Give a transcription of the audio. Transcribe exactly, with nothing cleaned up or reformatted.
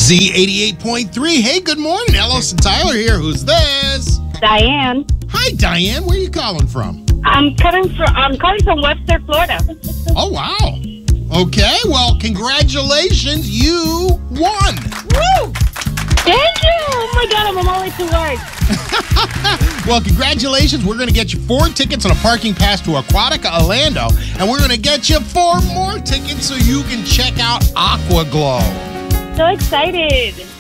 Z eighty-eight point three. Hey, good morning. Ellis and Tyler here. Who's this? Diane. Hi, Diane. Where are you calling from? I'm coming from. I'm calling from Webster, Florida. Oh, wow. Okay. Well, congratulations. You won. Woo! Thank you. Oh my God, I'm on my way to work. Well, congratulations. We're going to get you four tickets and a parking pass to Aquatica Orlando, and we're going to get you four more tickets so you can check out Aqua Glow. So excited.